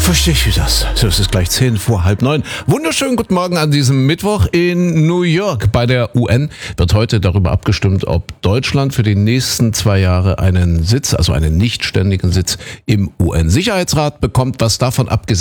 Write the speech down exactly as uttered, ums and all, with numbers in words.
verstehe ich das. So, es ist gleich zehn vor halb neun. Wunderschönen guten Morgen an diesem Mittwoch in New York. Bei der U N wird heute darüber abgestimmt, ob Deutschland für die nächsten zwei Jahre einen Sitz, also einen nicht ständigen Sitz im U N-Sicherheitsrat bekommt. Was davon abgesehen